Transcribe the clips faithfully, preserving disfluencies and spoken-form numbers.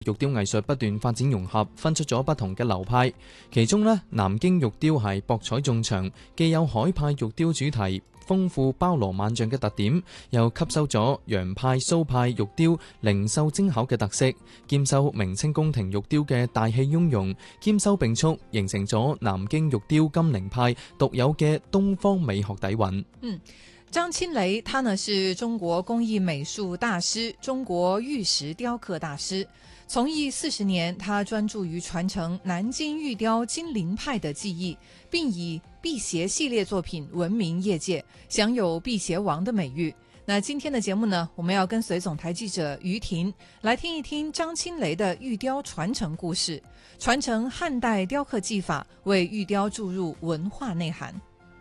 玉雕藝術不斷發展融合，分出咗不同嘅流派。其中呢，南京玉雕係博采眾長，既有海派玉雕主題，豐富包羅萬象嘅特點，又吸收咗洋派、蘇派玉雕靈秀精巧嘅特色，兼收明清宮廷玉雕嘅大氣雍容，兼收並蓄，形成咗南京玉雕金陵派獨有嘅東方美學底蘊。 嗯。張欽雷他呢是中國工藝美術大師，中國玉石雕刻大師，從藝四十年，他專注於傳承南京玉雕金陵派的技藝，並以辟邪系列作品聞名業界，享有辟邪王的美譽。那今天的節目呢，我們要跟隨總台記者於婷來聽一聽張欽雷的玉雕傳承故事，傳承漢代雕刻技法，為玉雕注入文化內涵。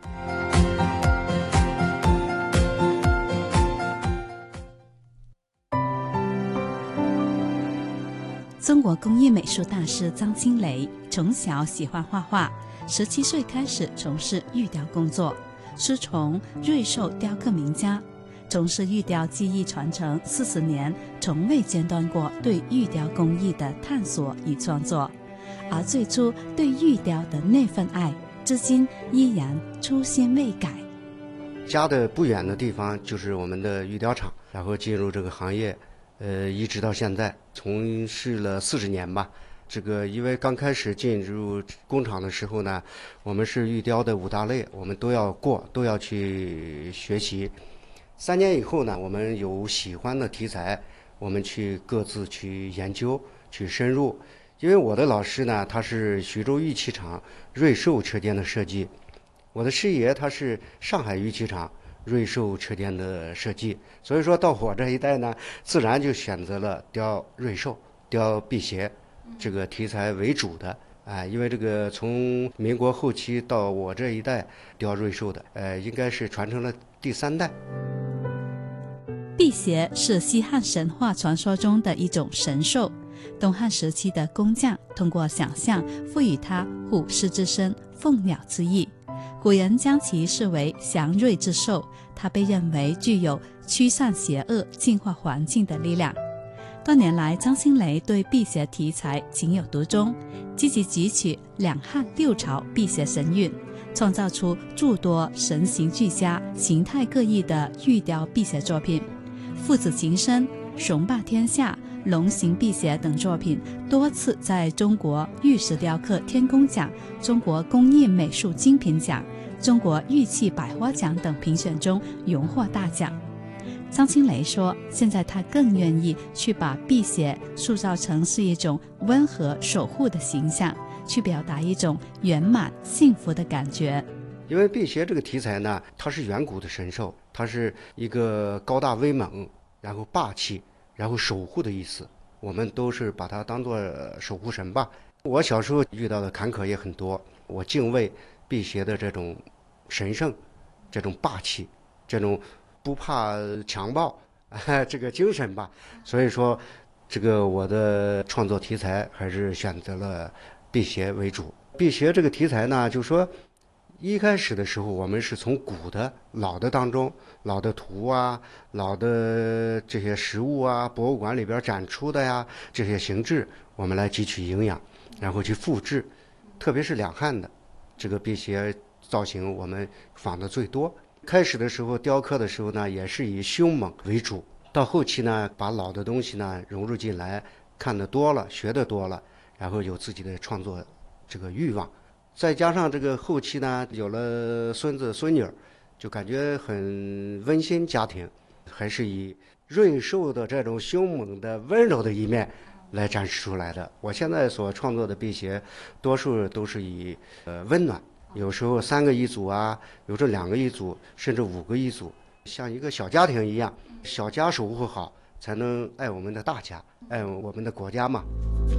中國工藝美術大師張欽雷從小喜歡畫畫，十七歲開始從事玉雕工作，師從瑞獸雕刻名家，從事玉雕技藝傳承四十年，從未間斷過對玉雕工藝的探索與創作。而最初對玉雕的那份愛，至今依然初心未改。 家的不遠的地方就是我們的玉雕廠，然後進入這個行業。呃，一直到現在，從事了四十年吧。這個因為剛開始進入工廠的時候呢，我們是玉雕的五大類，我們都要過，都要去學習。三年以後呢，我們有喜歡的題材，我們去各自去研究，去深入。因為我的老師呢，他是徐州玉器廠瑞獸車間的設計，我的師爺他是上海玉器廠瑞獸車間的設計，所以說到我這一代呢，自然就選擇了雕瑞獸、雕辟邪這個題材為主的。哎，因為這個從民國後期到我這一代雕瑞獸的，呃，應該是傳承了第三代。 辟邪是西漢神話傳說中的一種神獸，東漢時期的工匠通過想象賦予它虎獅之身、鳳鳥之意。古人將其視為祥瑞之獸，它被認為具有驅散邪惡、淨化環境的力量。多年來，張欽雷對辟邪題材情有獨鍾，積極汲取兩漢六朝辟邪神韻，創造出諸多神形俱佳、形態各異的玉雕辟邪作品。父子情深、雄霸天下、龍形辟邪等作品多次在中國玉石雕刻天工獎、中國工藝美術精品獎、中國玉器百花獎等評選中榮獲大獎。張欽雷說，現在他更願意去把辟邪塑造成是一種溫和守護的形象，去表達一種圓滿幸福的感覺。 因為辟邪這個題材呢，它是遠古的神獸，它是一個高大威猛，然後霸氣，然後守護的意思，我們都是把它當作守護神吧。我小時候遇到的坎坷也很多，我敬畏辟邪的這種神聖、這種霸氣、這種不怕強暴這個精神吧。所以說，這個我的創作題材還是選擇了辟邪為主。辟邪這個題材呢，就說一開始的時候，我們是從古的老的當中，老的圖啊，老的這些實物啊，博物館裏邊展出的呀，這些形制，我們來汲取營養，然後去複製。特別是兩漢的這個辟邪造型，我們仿的最多。開始的時候雕刻的時候呢，也是以兇猛為主，到後期呢，把老的東西呢融入進來，看得多了，學得多了，然後有自己的創作這個慾望。再加上這個後期呢，有了孫子孫女，就感覺很溫馨家庭，還是以瑞獸的這種兇猛的溫柔的一面來展示出來的。我現在所創作的辟邪，多數都是以呃溫暖，有時候三個一組啊，有時候兩個一組，甚至五個一組，像一個小家庭一樣，小家守護好，才能愛我們的大家，愛我們的國家嘛。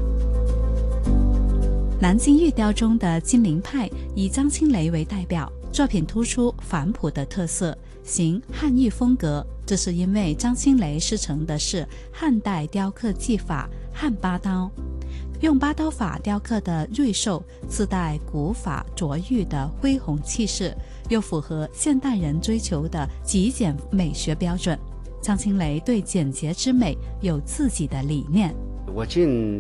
南京玉雕中的金陵派以張欽雷為代表，作品突出反璞的特色，行漢玉風格。這是因為張欽雷師承的是漢代雕刻技法漢八刀，用八刀法雕刻的瑞獸自帶古法琢玉的恢宏氣勢，又符合現代人追求的極簡美學標準。張欽雷對簡潔之美有自己的理念。 我进